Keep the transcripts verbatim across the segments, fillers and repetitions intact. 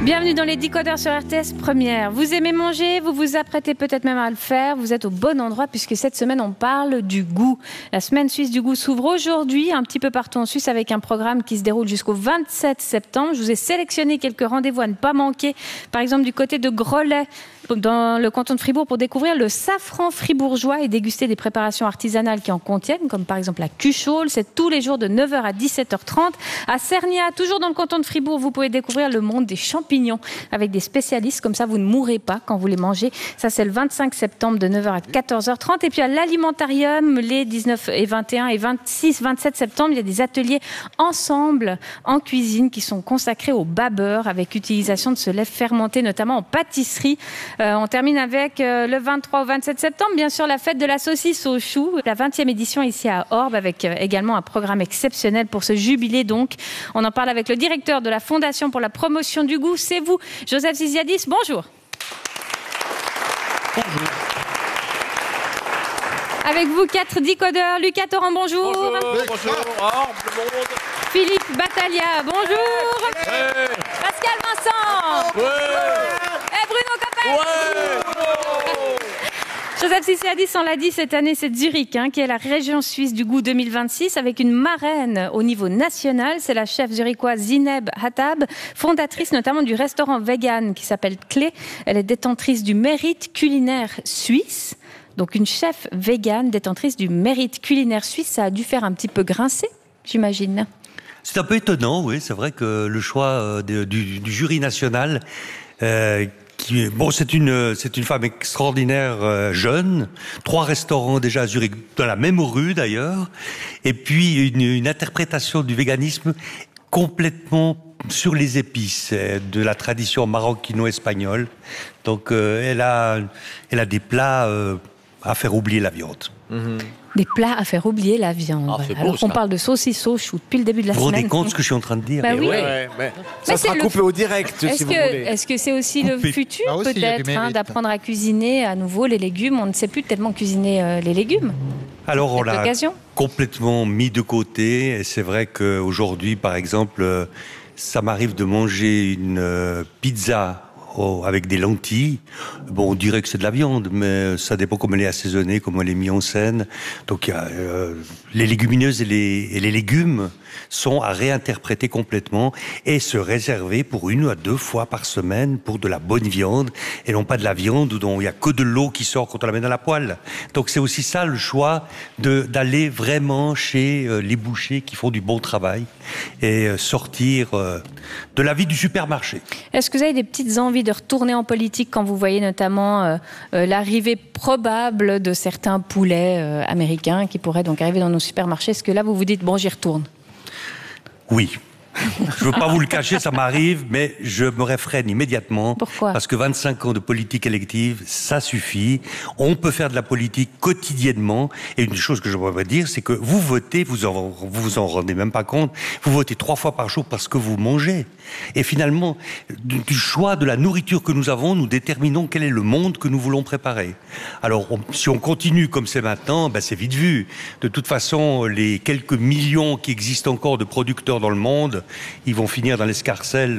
Bienvenue dans les décodeurs sur R T S Première. Vous aimez manger, vous vous apprêtez peut-être même à le faire, vous êtes au bon endroit puisque cette semaine on parle du goût. La semaine suisse du goût s'ouvre aujourd'hui un petit peu partout en Suisse avec un programme qui se déroule jusqu'au vingt-sept septembre. Je vous ai sélectionné quelques rendez-vous à ne pas manquer, par exemple du côté de Grollet, dans le canton de Fribourg, pour découvrir le safran fribourgeois et déguster des préparations artisanales qui en contiennent, comme par exemple la cuchole. C'est tous les jours de neuf heures à dix-sept heures trente. À Cernia, toujours dans le canton de Fribourg, vous pouvez découvrir le monde des champignons avec des spécialistes, comme ça vous ne mourrez pas quand vous les mangez. Ça, c'est le vingt-cinq septembre de neuf heures à quatorze heures trente. Et puis à l'Alimentarium, les dix-neuf et vingt et un et vingt-six vingt-sept septembre, il y a des ateliers ensemble en cuisine qui sont consacrés au bas beurre avec utilisation de ce lait fermenté, notamment en pâtisserie. Euh, on termine avec euh, le vingt-trois au vingt-sept septembre, bien sûr, la fête de la saucisse aux choux, la vingtième édition ici à Orbe, avec euh, également un programme exceptionnel pour ce jubilé. Donc, on en parle avec le directeur de la Fondation pour la promotion du goût, c'est vous, Joseph Ziziadis. Bonjour. Bonjour. Avec vous, quatre décodeurs. Lucas Torrent, bonjour. Bonjour, bonjour. Orbe, le monde. Philippe Battaglia, bonjour. Ouais. Pascal Vincent. Ouais. Et Bruno Coppel. Ouais. Joseph Ziziadis, on l'a dit, cette année, c'est Zurich, hein, qui est la région suisse du goût deux mille vingt-six, avec une marraine au niveau national. C'est la chef zurichoise Zineb Hattab, fondatrice notamment du restaurant vegan qui s'appelle Clé. Elle est détentrice du mérite culinaire suisse. Donc une chef vegan, détentrice du mérite culinaire suisse, ça a dû faire un petit peu grincer, j'imagine. C'est un peu étonnant, oui. C'est vrai que le choix euh, de, du, du jury national, euh, qui, bon, c'est une, c'est une femme extraordinaire, euh, jeune, trois restaurants déjà à Zurich, dans la même rue d'ailleurs, et puis une, une interprétation du véganisme complètement sur les épices, de la tradition maroquino-espagnole. Donc, euh, elle a, elle a des plats euh, à faire oublier la viande. Mmh. Des plats à faire oublier la viande. Ah, c'est beau, Alors qu'on ça. parle de saucisses aux choux depuis le début de la Vous vous semaine. rendez compte ce que je suis en train de dire? Bah oui. Ouais, ouais, mais ça Mais sera c'est le- coupé au direct, Est-ce si que, vous voulez. est-ce que c'est aussi le Coupé. futur, Ah aussi, il y a du peut-être, hein, mérite. d'apprendre à cuisiner à nouveau les légumes? On ne sait plus tellement cuisiner euh, les légumes. Alors, on Cette l'a occasion. complètement mis de côté. Et c'est vrai qu'aujourd'hui, par exemple, euh, ça m'arrive de manger une euh, pizza oh, avec des lentilles. Bon, on dirait que c'est de la viande, mais ça dépend comment elle est assaisonnée, comment elle est mise en scène. Donc, il y a, euh, les légumineuses et les, et les légumes sont à réinterpréter complètement et se réserver pour une à deux fois par semaine pour de la bonne viande et non pas de la viande dont il n'y a que de l'eau qui sort quand on la met dans la poêle. Donc c'est aussi ça le choix de, d'aller vraiment chez euh, les bouchers qui font du bon travail et euh, sortir euh, de la vie du supermarché. Est-ce que vous avez des petites envies de retourner en politique quand vous voyez notamment euh, euh, l'arrivée probable de certains poulets euh, américains qui pourraient donc arriver dans nos supermarchés? Est-ce que là vous vous dites, bon, j'y retourne? Oui. Je veux pas vous le cacher, ça m'arrive, mais je me réfrène immédiatement. Pourquoi? Parce que vingt-cinq ans de politique élective, ça suffit. On peut faire de la politique quotidiennement. Et une chose que je voudrais dire, c'est que vous votez, vous en, vous vous en rendez même pas compte, vous votez trois fois par jour parce que vous mangez. Et finalement, du, du choix de la nourriture que nous avons, nous déterminons quel est le monde que nous voulons préparer. Alors, on, si on continue comme c'est maintenant, ben c'est vite vu. De toute façon, les quelques millions qui existent encore de producteurs dans le monde, ils vont finir dans l'escarcelle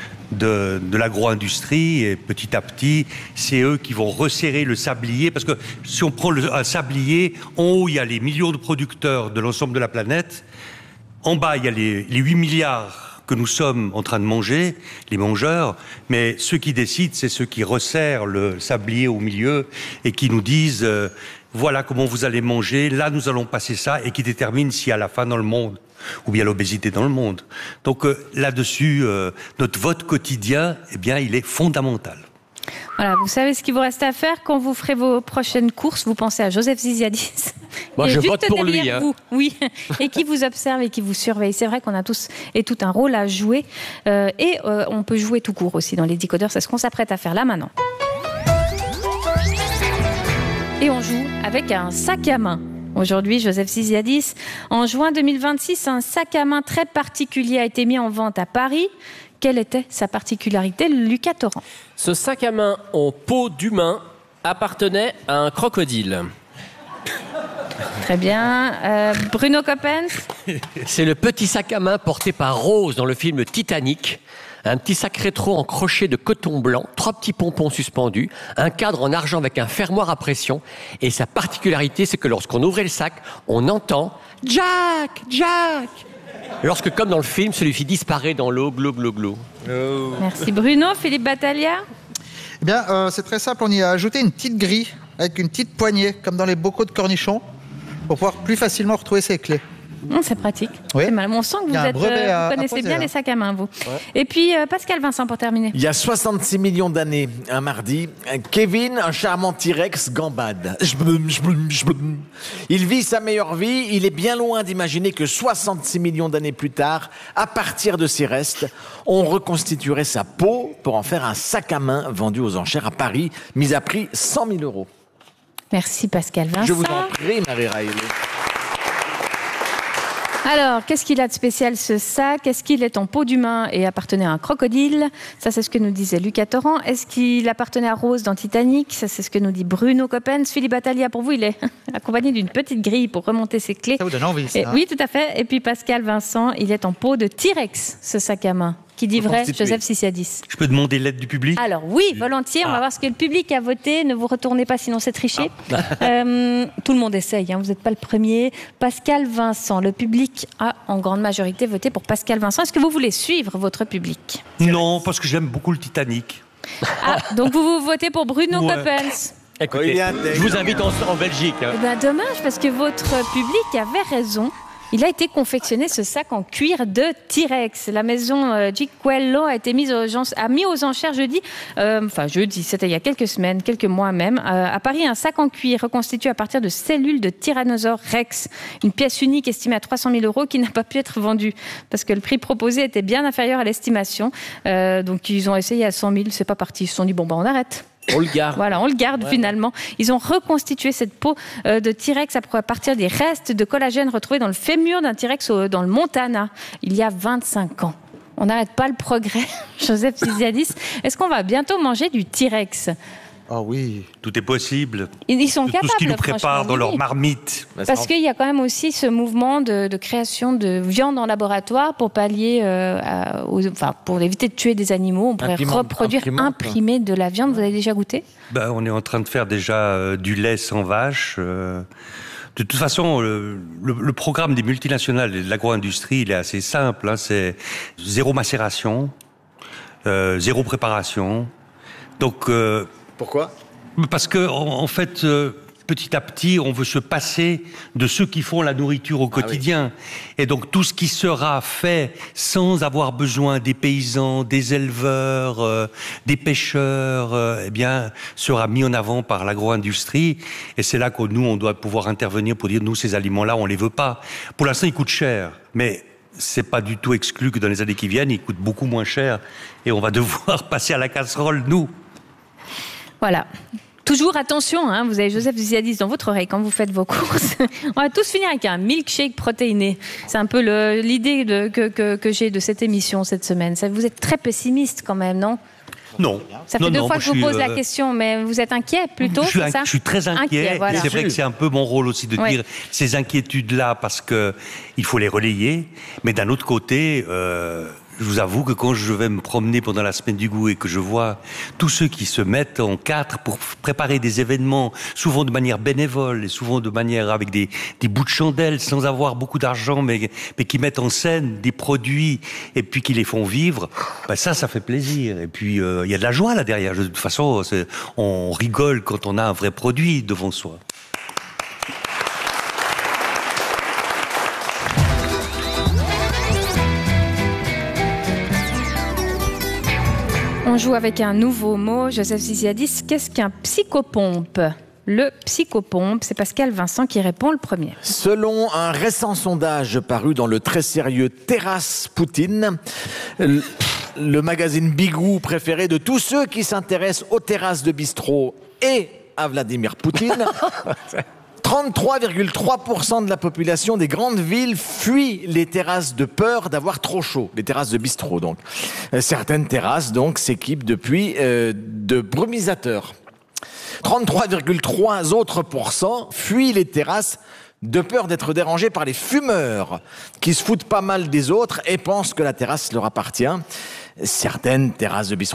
de, de l'agro-industrie et petit à petit, c'est eux qui vont resserrer le sablier parce que si on prend le, un sablier, en haut il y a les millions de producteurs de l'ensemble de la planète, en bas il y a les, les huit milliards que nous sommes en train de manger, les mangeurs, mais ceux qui décident, c'est ceux qui resserrent le sablier au milieu et qui nous disent euh, voilà comment vous allez manger, là nous allons passer ça, et qui déterminent s'il y a la faim dans le monde ou bien l'obésité dans le monde. Donc euh, là-dessus, euh, notre vote quotidien, eh bien, il est fondamental. Voilà, vous savez ce qu'il vous reste à faire quand vous ferez vos prochaines courses. Vous pensez à Joseph Ziziadis. Moi, Il est je juste vote pour lui, derrière hein. vous, oui, et qui vous observe et qui vous surveille. C'est vrai qu'on a tous et tout un rôle à jouer. Euh, et euh, on peut jouer tout court aussi dans les décodeurs. C'est ce qu'on s'apprête à faire là maintenant. Et on joue avec un sac à main. Aujourd'hui, Joseph Ziziadis, en juin deux mille vingt-six, un sac à main très particulier a été mis en vente à Paris. Quelle était sa particularité, Lucas Torrent? Ce sac à main en peau d'humain appartenait à un crocodile. Très bien. Euh, Bruno Coppens? C'est le petit sac à main porté par Rose dans le film Titanic. Un petit sac rétro en crochet de coton blanc, trois petits pompons suspendus, un cadre en argent avec un fermoir à pression. Et sa particularité, c'est que lorsqu'on ouvrait le sac, on entend « Jack, Jack !» Lorsque, comme dans le film, celui-ci disparaît dans l'eau, glou, glou, glou. Oh. Merci Bruno. Philippe Battaglia. Eh bien, euh, c'est très simple. On y a ajouté une petite grille avec une petite poignée, comme dans les bocaux de cornichons, pour pouvoir plus facilement retrouver ses clés. Hum, c'est pratique. Oui. C'est mal. On sent que Il vous, y a un êtes, brevet euh, à- vous à connaissez poser, bien là. les sacs à main, vous. Et puis, euh, Pascal Vincent, pour terminer. Il y a soixante-six millions d'années, un mardi, Kevin, un charmant T-Rex, gambade. Jblum, jblum, jblum. Il vit sa meilleure vie. Il est bien loin d'imaginer que soixante-six millions d'années plus tard, à partir de ses restes, on reconstituerait sa peau pour en faire un sac à main vendu aux enchères à Paris, mis à prix cent mille euros. Merci Pascal Vincent. Je vous en prie, Marie Riley. Alors, qu'est-ce qu'il a de spécial ce sac? Est-ce qu'il est en peau d'humain et appartenait à un crocodile? Ça, c'est ce que nous disait Lucas Torrent. Est-ce qu'il appartenait à Rose dans Titanic? Ça, c'est ce que nous dit Bruno Coppens. Philippe Battaglia, pour vous, il est accompagné d'une petite grille pour remonter ses clés. Ça vous donne envie, ça, Et- hein Oui, tout à fait. Et puis Pascal Vincent, il est en peau de T-Rex, ce sac à main. Qui dit vrai, Reconstitué. Joseph Sissiadis. Je peux demander l'aide du public? Alors oui, volontiers, on va voir ce que le public a voté. Ne vous retournez pas, sinon c'est tricher. Euh, tout le monde essaye, hein, vous n'êtes pas le premier. Pascal Vincent, le public a en grande majorité voté pour Pascal Vincent. Est-ce que vous voulez suivre votre public? Non, parce que j'aime beaucoup le Titanic. Ah, donc vous, vous votez pour Bruno Ouais. Coppens. Écoutez, Il est intègre. je vous invite en, en Belgique. hein. Eh ben, dommage, parce que votre public avait raison. Il a été confectionné, ce sac en cuir de T-Rex. La maison euh, Gicquello a été mise aux, gens- a mis aux enchères jeudi, euh, enfin jeudi, c'était il y a quelques semaines, quelques mois même, euh, à Paris, un sac en cuir reconstitué à partir de cellules de Tyrannosaure Rex. Une pièce unique estimée à trois cent mille euros qui n'a pas pu être vendue parce que le prix proposé était bien inférieur à l'estimation. Euh, donc ils ont essayé à cent mille, c'est pas parti. Ils se sont dit, bon, bah, on arrête. On le garde. Voilà, on le garde finalement. Ils ont reconstitué cette peau euh, de T-Rex à partir des restes de collagène retrouvés dans le fémur d'un T-Rex au- dans le Montana, il y a vingt-cinq ans. On n'arrête pas le progrès, Joseph Sissiadis. Est-ce qu'on va bientôt manger du T-Rex? Ah oui. Tout est possible. Ils ils sont Tout capables, ce qu'ils nous préparent franchement, dans oui. leur marmite. Parce qu'il y a quand même aussi ce mouvement de, de création de viande en laboratoire pour pallier, euh, à- aux- enfin pour éviter de tuer des animaux. On pourrait Imprimante, reproduire, imprimante. imprimer de la viande. Vous avez déjà goûté? Ben, on est en train de faire déjà euh, du lait sans vache. euh. De toute façon, le, le- le programme des multinationales et de l'agro-industrie, il est assez simple. Hein, c'est zéro macération, euh, zéro préparation. Donc, euh, Pourquoi? parce que en, en fait, euh, petit à petit, on veut se passer de ceux qui font la nourriture au quotidien. Et donc, tout ce qui sera fait sans avoir besoin des paysans, des éleveurs, euh, des pêcheurs, euh, eh bien, sera mis en avant par l'agro-industrie. Et c'est là que nous, on doit pouvoir intervenir pour dire, nous, ces aliments-là, on les veut pas. Pour l'instant, ils coûtent cher. Mais c'est pas du tout exclu que dans les années qui viennent, ils coûtent beaucoup moins cher. Et on va devoir passer à la casserole, nous. Voilà. Toujours attention, hein, vous avez Joseph Sissiadis dans votre oreille quand vous faites vos courses. On va tous finir avec un milkshake protéiné. C'est un peu le- l'idée de- que, que, que j'ai de cette émission cette semaine. Ça, vous êtes très pessimiste quand même, non? Non. Ça fait Non, deux non, fois moi, que je vous suis, pose la euh, question, mais vous êtes inquiet plutôt, je suis, c'est inqui- ça? je suis très inquiet. voilà. Et c'est vrai que c'est un peu mon rôle aussi de Ouais. dire ces inquiétudes-là parce que il faut les relayer. Mais d'un autre côté, euh, je vous avoue que quand je vais me promener pendant la semaine du goût et que je vois tous ceux qui se mettent en quatre pour f- préparer des événements, souvent de manière bénévole et souvent de manière avec des, des bouts de chandelle sans avoir beaucoup d'argent, mais, mais qui mettent en scène des produits et puis qui les font vivre, ben ça, ça fait plaisir. Et puis, euh, il y a de la joie là derrière. De toute façon, c'est- on rigole quand on a un vrai produit devant soi. On joue avec un nouveau mot, Joseph Sissiadis. Qu'est-ce qu'un psychopompe? Le psychopompe, c'est Pascal Vincent qui répond le premier. Selon un récent sondage paru dans le très sérieux Terrasse Poutine, le, le magazine Bigou préféré de tous ceux qui s'intéressent aux terrasses de bistrot et à Vladimir Poutine, trente-trois virgule trois pour cent de la population des grandes villes fuit les terrasses de peur d'avoir trop chaud, les terrasses de bistrot donc. Euh, Certaines terrasses donc s'équipent depuis euh, de brumisateurs. trente-trois virgule trois autres pourcents fuient les terrasses de peur d'être dérangés par les fumeurs qui se foutent pas mal des autres et pensent que la terrasse leur appartient. Certaines terrasses de bistrot